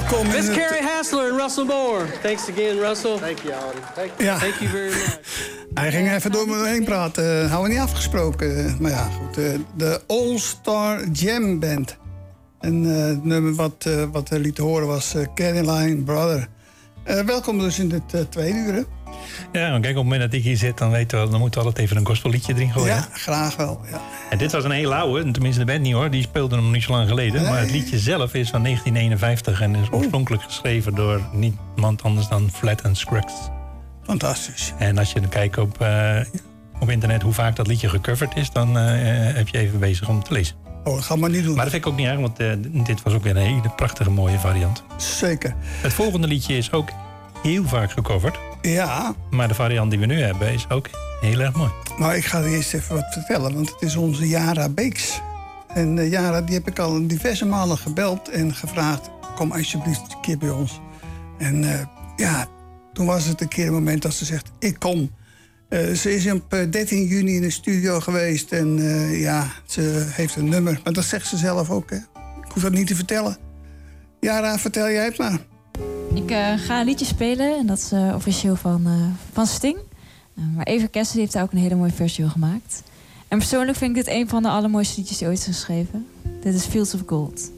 welkom. Miss Carrie Hassler en Russell Moore. Thanks again, Russell. Thank you, Alan. Thank you very much. Hij ging even door me heen praten. Hadden we niet afgesproken. Maar ja, goed. De All Star Jam Band. En het nummer wat we lieten horen was Caroline Brother. Welkom dus in dit tweede uur. Hè? Ja, kijk, op het moment dat ik hier zit, dan weten we, dan moeten we altijd even een gospelliedje erin gooien. Ja, graag wel. Ja. En dit was een hele oude, tenminste de band niet hoor, die speelde hem nog niet zo lang geleden. Nee. Maar het liedje zelf is van 1951 en is oorspronkelijk geschreven door niemand anders dan Flat and Scruggs. Fantastisch. En als je dan kijkt op internet hoe vaak dat liedje gecoverd is, dan heb je even bezig om te lezen. Oh, dat gaan we niet doen. Maar dat vind ik ook niet erg, want dit was ook weer een hele prachtige mooie variant. Zeker. Het volgende liedje is ook heel vaak gecoverd. Ja. Maar de variant die we nu hebben is ook heel erg mooi. Nou, ik ga eerst even wat vertellen, want het is onze Yara Beeks. En Yara, die heb ik al diverse malen gebeld en gevraagd, kom alsjeblieft een keer bij ons. En toen was het een keer een moment dat ze zegt, ik kom. Ze is op 13 juni in de studio geweest en ze heeft een nummer. Maar dat zegt ze zelf ook, hè. Ik hoef dat niet te vertellen. Yara, vertel jij het maar. Ik ga een liedje spelen en dat is officieel van Sting. Maar Eva Kessel heeft daar ook een hele mooie versie van gemaakt. En persoonlijk vind ik dit een van de allermooiste liedjes die ooit is geschreven. Dit is Fields of Gold.